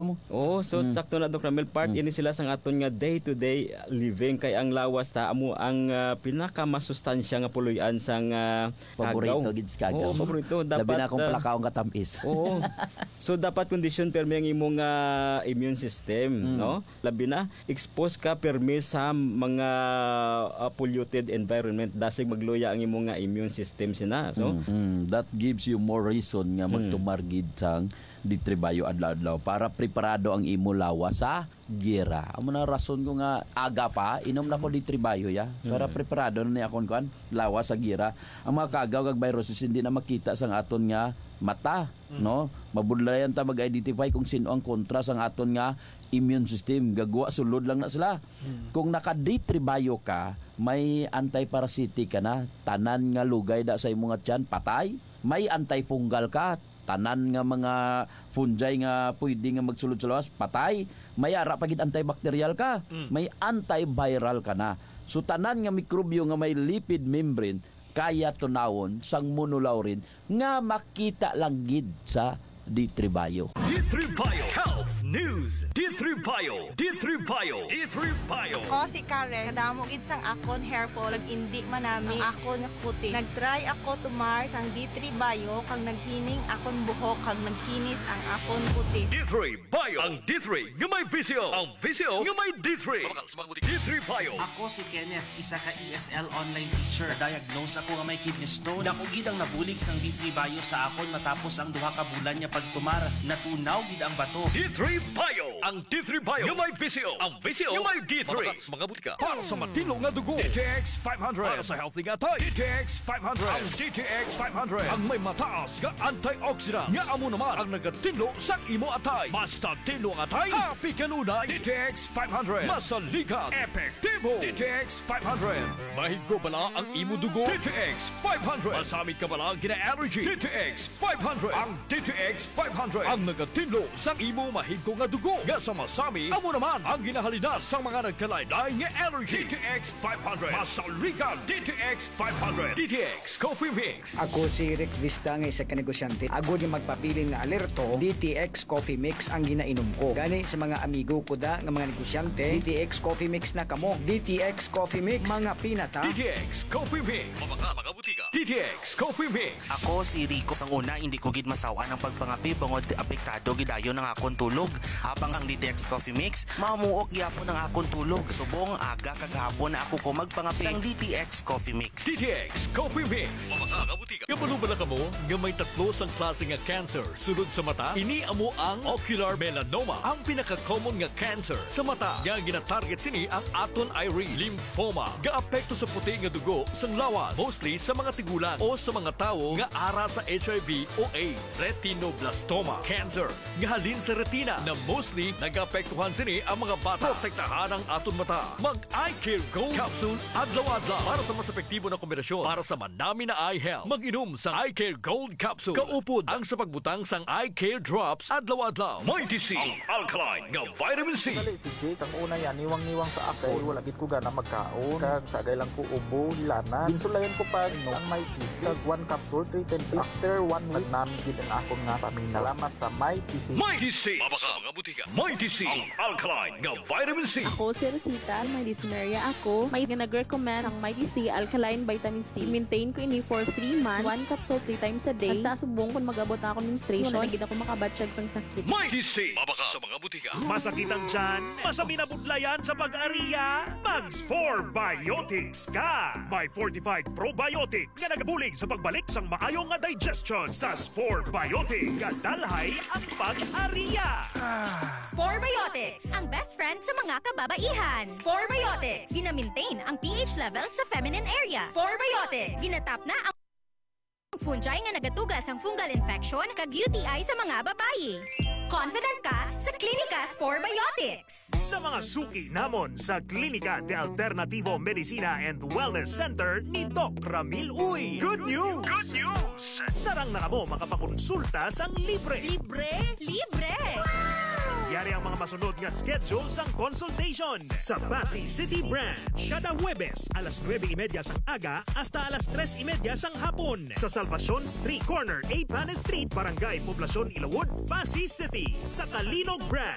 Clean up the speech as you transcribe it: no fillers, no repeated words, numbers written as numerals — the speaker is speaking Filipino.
mo. Oh, so sakto na Dr. Ramil, part ini sila sang aton nga day-to-day living kay ang lawas ta amo ang pinakamasustansya nga puloy-an sang Paborito gid sa kagaw. Oo, paborito. Dapat labi na akong palakaong katampis. Oo. So dapat kondisyon permi ang imong immune system, no? Labi na expose ka permi sa mga polluted environment dasig magluya ang imong immune system sina. So that gives you more reason nga magtumargid sang ditribayo adlaw-adlaw para preparado ang imo lawas sa gira. Amo na rason ko nga aga pa inom na ko ditribayo ya para preparado na ni akon kuan lawas sa gira. Ang mga kagaw kag viruses hindi na makita sang aton nga mata, no? Mabudlayan ta mag-identify kung sino ang kontra sang aton nga immune system. Gagwa sulod lang na sila. Kung naka-ditribayo ka, may anti-parasitic ka na, tanan nga lugay da sa imong tiyan patay. May antifungal ka, tanan nga mga fungi nga pwede nga magsulod sa lawas, patay. May ara pagid antibacterial ka, may antiviral ka na. So tanan nga mikrobyo nga may lipid membrane kaya tunawon sang monolaurin nga makita lang gid sa ditribayo. D3 Bio Health News. D3 Bio. D3 Bio. D3 Bio. Ako si Karen, kadamo gid sang akon hair fall, indi manami ang akon nga puti. Nagtry ako tumar sang D3 Bio kang naghining akon buhok kang nagkinis ang akon puti. D3 Bio. Ang D3 nga may visio. Ang visio nga may D3. D3 Bio. Ako si Kenneth, isa ka ESL online teacher. Diagnose ako nga may kidney stone. Dako gid ang nabulig sang D3 Bio sa akon matapos ang duha ka bulan niya pagtumar. Natunaw gid ang bato. D3 Bio. Ang D3 Bio nga may visio. Ang visio nga may D3. Mga butika. Para sa matino nga dugo. DTX 500. Para sa healthy nga tay. DTX 500. Ang DTX 500. Ang may mataas nga antioxidant. Nga amo naman ang nagatinlo sa imo atay. Basta tinlo ang atay. Happy kanunay. DTX 500. Masaligan. Epektibo. DTX 500. Mahigo bala ang imo dugo. DTX 500. Masamit ka bala gina-allergy. DTX 500. Ang DTX 500. Ang nagatinlo sa imo mahigo nga dugo. Nga sa masami, amo naman ang ginahalina sa mga nagkalaylay nga allergy. DTX 500. Masaligan. DTX 500. DTX Coffee Mix. Ako si Rick Vista nga isa ka negosyante. Agod yung magpapili nga alerto, DTX Coffee Mix ang ginainom ko. Gani sa mga amigo ko da nga mga negosyante, DTX Coffee Mix na kamo. DTX Coffee Mix, mga pinata. DTX Coffee Mix. Mga butika. DTX Coffee Mix. Ako si Rico. Sang una, hindi ko gid masawaan ang pagpangapi bangod apektado gidayon ng akon tulog. Habang ang DTX Coffee Mix, mamuok gyapon ang akon tulog. Subong aga kagahapon na ako ko magpangapi sang DTX Coffee Mix. DTX Coffee Mix. Mga butika. Kapalo ba na kamo nga may tatlo sang klase nga cancer sulod sa mata? Ini amo ang ocular melanoma, ang pinaka-common nga cancer sa mata. Nga gina-target sini ang aton iris, lymphoma. Gaapekto sa puti nga dugo sang lawas, mostly sa mga tigulang o sa mga tawo nga ara sa HIV o AIDS. Retinoblastoma cancer nga halin sa retina na mostly nagapektuhan sini ang mga bata. Protektahan ang aton mata. Mag-Eye Care Gold Capsule adlaw-adlaw para sa mas epektibo na kombinasyon para sa manami na eye health. Mag-inom sa Eye Care Gold Capsule. Kaupod ang sa pagbutang sang Eye Care Drops adlaw-adlaw. Mighty C, ang alkaline nga vitamin C. Si ang una yan, niwang-niwang sa akay. Wala gid ko gana magkaon. Kag sagay lang ko ubo, lana. Insulayan ko pa ang may TC. Kag 1 capsule, 3 times. After 1 week, namin gid ang akong nga pamilya. Salamat sa My TC. Mighty C. Mga butika. Mighty C, ang alkaline nga vitamin C. Ako si Rosita, may dyspnea ako. May nag-recommend ang Mighty C Alkaline Vitamin C. Maintain ko ini for 3 months. 1 capsule 3 times a day. Basta subong kung mag-abot ako menstruation. Nagid ako makabatsyag sang sakit. Mighty C. Sa mga butika. Masakit ang tiyan? Masami na budlayan sa pag-ariya? Mags 4 Biotics ka! May fortified probiotics nga nagabulig sa pagbalik sang maayong nga digestion sa Spore Biotics. Kadalhay ang pag-ariya. Spore Biotics, ang best friend sa mga kababaihan. Spore Biotics, gina-maintain ang pH level sa feminine area. Spore Biotics, ginatap na ang fungi nga nagatugas ang fungal infection kag UTI sa mga babayi. Confident ka sa Klinika Spore Biotics. Sa mga suki namon sa Klinika de Alternativo Medicina and Wellness Center ni Doc Ramil Uy. Good news! Good news! Sarang na kamo makapakonsulta sang libre. Libre? Libre! Yari ang mga masunod nga schedule sang consultation sa Pasig City Branch. Kada Huwebes, alas 9:30 sang aga hasta alas 3:30 sang hapon. Sa Salvacion Street Corner, A. Panes Street, Barangay Poblacion, Ilawod, Pasig City. Sa Talinog Branch.